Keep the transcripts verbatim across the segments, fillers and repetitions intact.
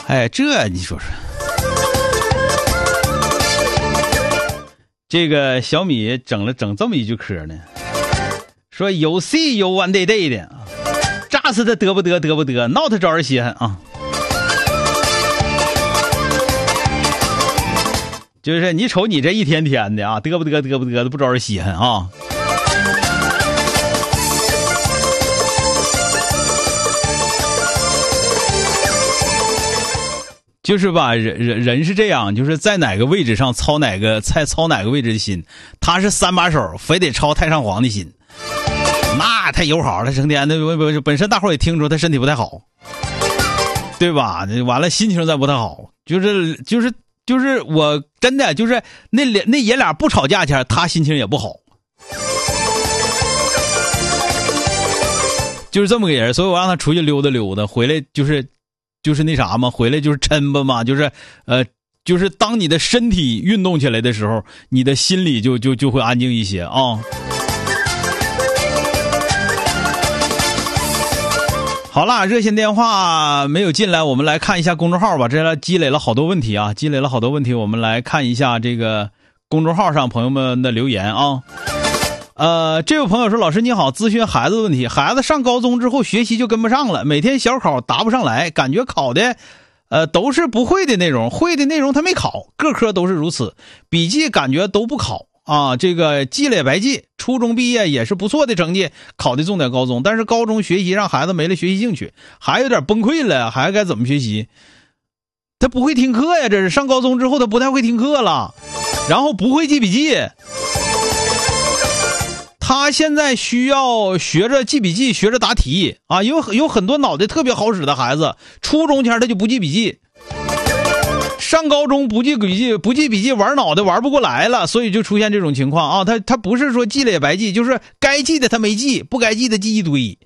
哎，这你说说，这个小米整了整这么一句嗑呢，说有 C 有 one day day 的，炸死他得不得得不得，闹他招人稀罕啊。就是你瞅你这一天天的啊，得不得得不得的，不招人稀罕啊。就是吧，人人人是这样，就是在哪个位置上操哪个操操哪个位置的心，他是三把手，非得操太上皇的心，那太友好了，成天的本身大伙也听出他身体不太好，对吧？完了心情再不太好，就是就是就是我真的就是那俩那爷俩不吵架前，他心情也不好，就是这么个人，所以我让他出去溜达溜达，回来就是。就是那啥嘛，回来就是抻吧嘛，就是呃，就是当你的身体运动起来的时候，你的心里就就就会安静一些啊。好啦，热线电话没有进来，我们来看一下公众号吧。这积累了好多问题啊，积累了好多问题，我们来看一下这个公众号上朋友们的留言啊。呃，这位朋友说，老师你好，咨询孩子的问题。孩子上高中之后学习就跟不上了，每天小考答不上来，感觉考的呃都是不会的内容，会的内容他没考，各科都是如此，笔记感觉都不考啊，这个记了也白记。初中毕业也是不错的成绩，考的重点高中，但是高中学习让孩子没了学习兴趣，还有点崩溃了，还该怎么学习？他不会听课呀，这是上高中之后他不太会听课了，然后不会记笔记。他现在需要学着记笔记，学着答题啊！有有很多脑袋特别好使的孩子，初中前他就不记笔记，上高中不记笔记，不记笔记玩脑袋玩不过来了，所以就出现这种情况啊！他他不是说记了也白记，就是该记的他没记，不该记的记一堆。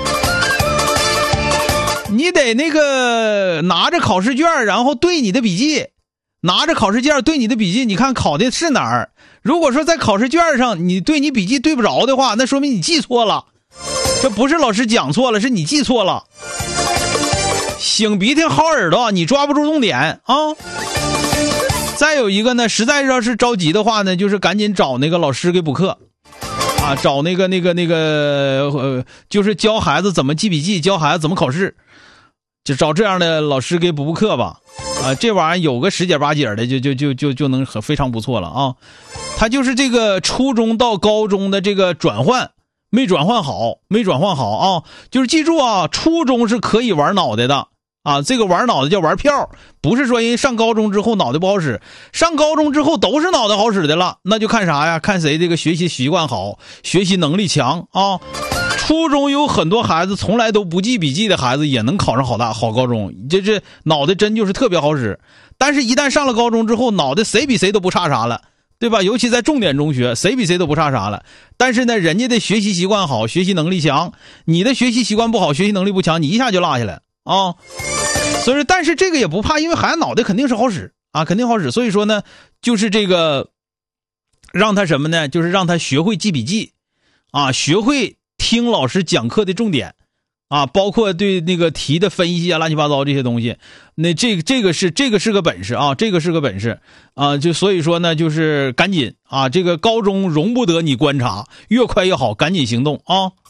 你得那个拿着考试卷，然后对你的笔记，拿着考试卷对你的笔记，你看考的是哪儿？如果说在考试卷上你对你笔记对不着的话，那说明你记错了，这不是老师讲错了，是你记错了。擤鼻涕薅耳朵，你抓不住重点啊。再有一个呢，实在要是着急的话呢，就是赶紧找那个老师给补课啊，找那个那个那个呃，就是教孩子怎么记笔记，教孩子怎么考试，就找这样的老师给补补课吧。啊，这玩意儿有个十节八节的，就就就就就能很非常不错了啊！他就是这个初中到高中的这个转换没转换好，没转换好啊！就是记住啊，初中是可以玩脑袋的啊，这个玩脑袋叫玩票，不是说因为上高中之后脑袋不好使，上高中之后都是脑袋好使的了，那就看啥呀？看谁这个学习习惯好，学习能力强啊！初中有很多孩子从来都不记笔记的孩子也能考上好大好高中，这这脑袋真就是特别好使。但是一旦上了高中之后，脑袋谁比谁都不差啥了，对吧？尤其在重点中学，谁比谁都不差啥了。但是呢，人家的学习习惯好，学习能力强，你的学习习惯不好，学习能力不强，你一下就落下来啊。所以说，但是这个也不怕，因为孩子脑袋肯定是好使啊，肯定好使。所以说呢，就是这个让他什么呢？就是让他学会记笔记啊，学会听老师讲课的重点啊，包括对那个题的分析啊，乱七八糟这些东西，那这个这个是这个是个本事啊，这个是个本事啊，就所以说呢，就是赶紧啊，这个高中容不得你观察，越快越好，赶紧行动啊。